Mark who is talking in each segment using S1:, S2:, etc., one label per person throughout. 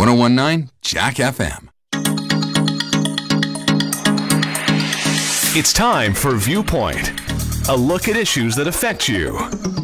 S1: 1019 Jack FM.
S2: It's time for Viewpoint, a look at issues that affect you.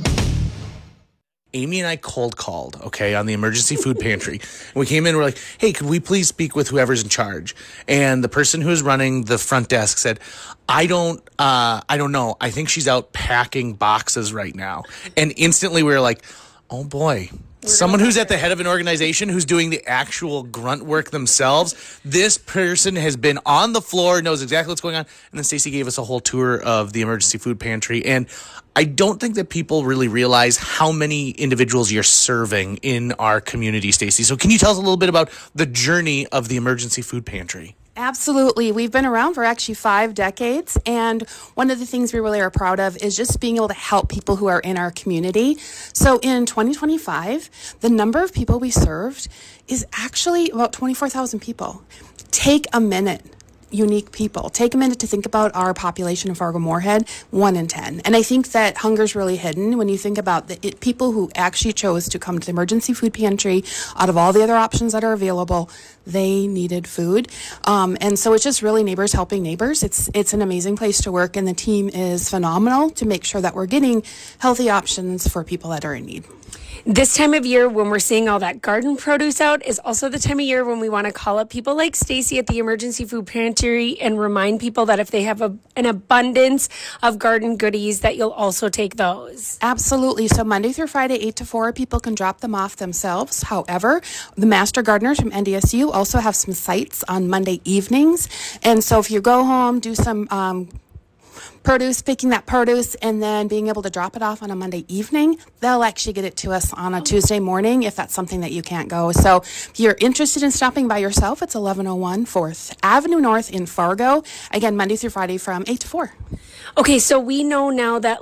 S3: Amy and I cold called, on the emergency food pantry. And we came in, we're like, hey, could we please speak with whoever's in charge? And the person who was running the front desk said, I don't know. I think she's out packing boxes right now. And instantly we were like, oh boy. Someone who's at the head of an organization who's doing the actual grunt work themselves. This person has been on the floor, knows exactly what's going on. And then Stacey gave us a whole tour of the emergency food pantry. And I don't think that people really realize how many individuals you're serving in our community, Stacey. So can you tell us a little bit about the journey of the emergency food pantry?
S4: Absolutely. We've been around for actually 5 decades. And one of the things we really are proud of is just being able to help people who are in our community. So in 2025, the number of people we served is actually about 24,000 people. Take a minute. Unique people. Take a minute to think about our population in Fargo-Moorhead, 1 in 10. And I think that hunger is really hidden when you think about the people who actually chose to come to the emergency food pantry. Out of all the other options that are available, they needed food. And so it's just really neighbors helping neighbors. It's an amazing place to work, and the team is phenomenal to make sure that we're getting healthy options for people that are in need.
S5: This time of year, when we're seeing all that garden produce out, is also the time of year when we want to call up people like Stacey at the Emergency Food Pantry and remind people that if they have an abundance of garden goodies, that you'll also take those.
S4: Absolutely. So Monday through Friday, 8 to 4, people can drop them off themselves. However, the Master Gardeners from NDSU also have some sites on Monday evenings. And so if you go home, do some produce, picking that produce, and then being able to drop it off on a Monday evening, they'll actually get it to us on a Tuesday morning if that's something that you can't go. So if you're interested in stopping by yourself, it's 1101 4th Avenue North in Fargo. Again, Monday through Friday from 8 to 4.
S5: Okay, so we know now that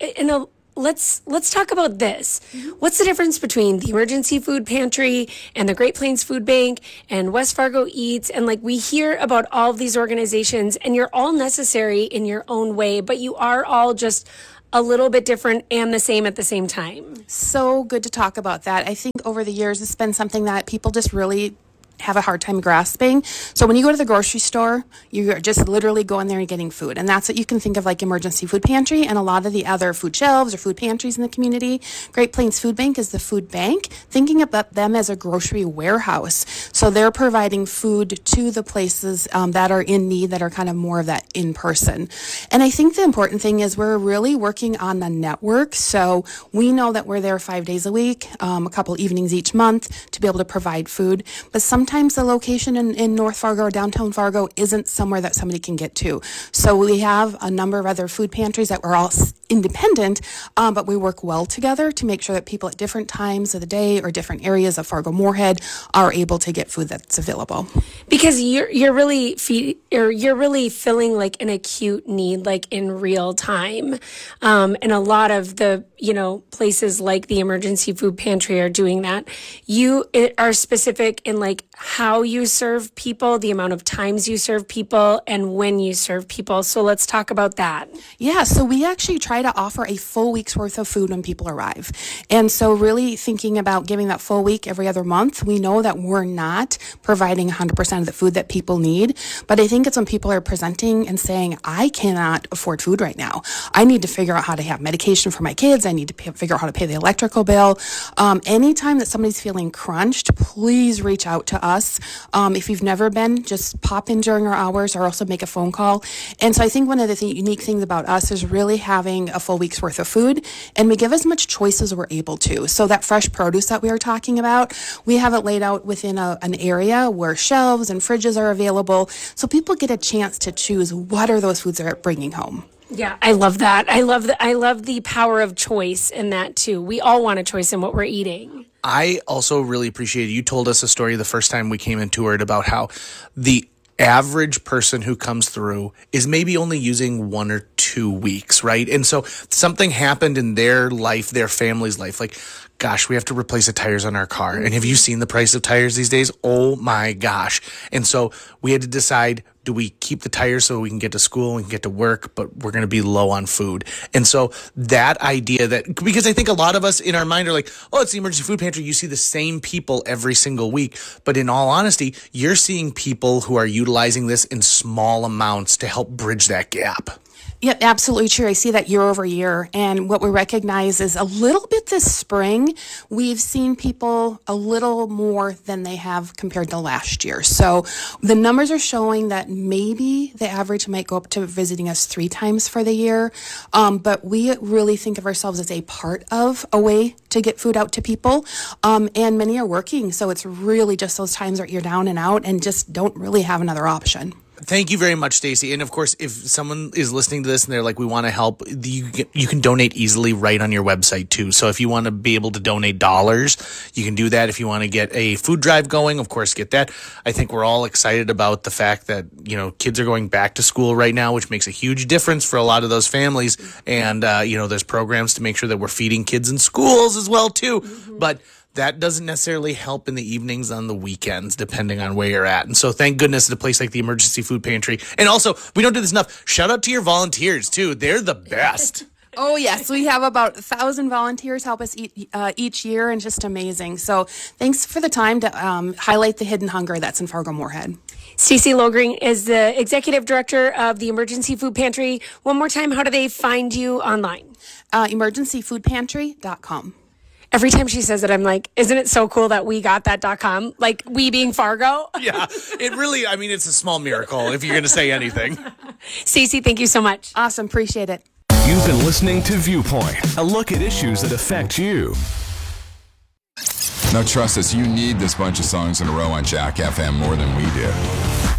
S5: let's talk about this. What's the difference between the Emergency Food Pantry and the Great Plains Food Bank and West Fargo Eats? And we hear about all of these organizations, and you're all necessary in your own way, but you are all just a little bit different and the same at the same time.
S4: So good to talk about that. I think over the years, it's been something that people just really have a hard time grasping. So when you go to the grocery store, you're just literally going there and getting food. And that's what you can think of like emergency food pantry and a lot of the other food shelves or food pantries in the community. Great Plains Food Bank is the food bank, thinking about them as a grocery warehouse. So they're providing food to the places that are in need, that are kind of more of that in person. And I think the important thing is we're really working on the network. So we know that we're there 5 days a week, a couple evenings each month to be able to provide food. But sometimes the location in North Fargo or downtown Fargo isn't somewhere that somebody can get to. So we have a number of other food pantries that we're all independent, but we work well together to make sure that people at different times of the day or different areas of Fargo-Moorhead are able to get food that's available.
S5: Because you're really filling like an acute need, like in real time, and a lot of the places like the Emergency Food Pantry are doing that. You are specific in like how you serve people, the amount of times you serve people, and when you serve people. So let's talk about that.
S4: Yeah, so we actually try to offer a full week's worth of food when people arrive. And so really thinking about giving that full week every other month. We know that we're not providing 100% of the food that people need, but I think it's when people are presenting and saying, I cannot afford food right now. I need to figure out how to have medication for my kids. I need to figure out how to pay the electrical bill. Anytime that somebody's feeling crunched, please reach out to us. If you've never been, just pop in during our hours or also make a phone call. And so I think one of the unique things about us is really having a full week's worth of food, and we give as much choice as we're able to. So that fresh produce that we were talking about, we have it laid out within an area where shelves and fridges are available, so people get a chance to choose what are those foods they're bringing home.
S5: Yeah, I love that. I love the power of choice in that too. We all want a choice in what we're eating.
S3: I also really appreciate you told us a story the first time we came and toured about how the average person who comes through is maybe only using 1 or 2 weeks, right? And so something happened in their life, their family's life. Like gosh, we have to replace the tires on our car. And have you seen the price of tires these days? Oh my gosh. And so we had to decide, do we keep the tires so we can get to school, we can get to work, but we're going to be low on food? And so that idea because I think a lot of us in our mind are like, oh, it's the emergency food pantry. You see the same people every single week. But in all honesty, you're seeing people who are utilizing this in small amounts to help bridge that gap.
S4: Yep, absolutely true. I see that year over year. And what we recognize is a little bit this spring, we've seen people a little more than they have compared to last year. So the numbers are showing that maybe the average might go up to visiting us 3 times for the year. But we really think of ourselves as a part of a way to get food out to people. And many are working. So it's really just those times that you're down and out and just don't really have another option.
S3: Thank you very much, Stacy. And of course, if someone is listening to this and they're like, we want to help, you can donate easily right on your website too. So if you want to be able to donate dollars, you can do that. If you want to get a food drive going, of course, get that. I think we're all excited about the fact that, kids are going back to school right now, which makes a huge difference for a lot of those families. And, there's programs to make sure that we're feeding kids in schools as well too. Mm-hmm. But that doesn't necessarily help in the evenings on the weekends, depending on where you're at. And so thank goodness at a place like the Emergency Food Pantry. And also, we don't do this enough. Shout out to your volunteers, too. They're the best.
S4: Oh, yes. We have about 1,000 volunteers help us each year, and just amazing. So thanks for the time to highlight the hidden hunger that's in Fargo-Moorhead.
S5: Stacy Logring is the Executive Director of the Emergency Food Pantry. One more time, how do they find you online?
S4: Emergencyfoodpantry.com.
S5: Every time she says it, I'm like, isn't it so cool that we got that.com? Like, we being Fargo?
S3: Yeah, it really, it's a small miracle if you're going to say anything.
S5: Stacy, thank you so much.
S4: Awesome. Appreciate it.
S2: You've been listening to Viewpoint, a look at issues that affect you.
S1: Now trust us, you need this bunch of songs in a row on Jack FM more than we do.